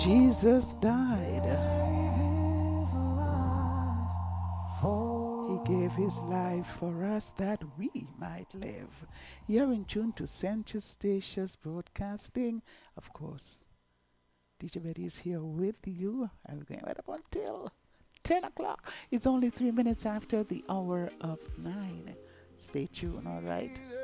Jesus died. He gave his life for us that we might live. You're in tune to Sensuous Stations Broadcasting. Of course, DJ Betty is here with you. I'm going right up until 10 o'clock. It's only 3 minutes after the hour of 9. Stay tuned, all right?